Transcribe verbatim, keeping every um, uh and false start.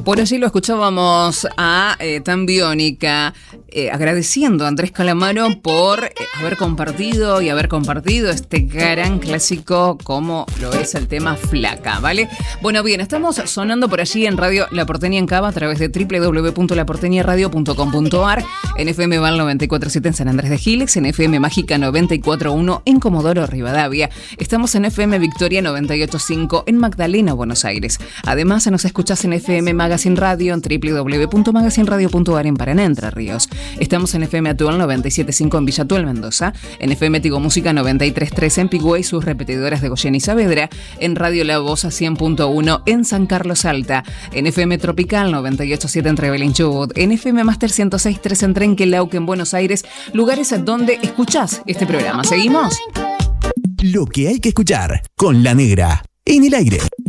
Por allí lo escuchábamos a eh, Tan Biónica, eh, agradeciendo a Andrés Calamaro por eh, haber compartido y haber compartido este gran clásico como lo es el tema Flaca, ¿vale? Bueno, bien, estamos sonando por allí en Radio La Porteña en Cava a través de doble u doble u doble u punto la porteña radio punto com punto a r, en F M Val noventa y cuatro punto siete en San Andrés de Giles, en F M Mágica noventa y cuatro punto uno en Comodoro Rivadavia. Estamos en F M Victoria noventa y ocho punto cinco en Magdalena, Buenos Aires. Además, nos escuchás en F M Magazine Radio en doble u doble u doble u punto magazine radio punto a r en Paraná, Entre Ríos. Estamos en F M Atual noventa y siete punto cinco en Villa Atuel, Mendoza, en F M Tigo Música noventa y tres punto tres en Pigüey y sus repetidoras de Goyen y Saavedra, en Radio La Voz a cien punto uno en San Carlos Alta, en F M Tropical noventa y ocho punto siete en Trevelin Chubut, en F M Master ciento seis punto tres en Trenquelauque, en Buenos Aires, lugares donde escuchás este programa. ¿Seguimos? Lo que hay que escuchar con La Negra en el aire.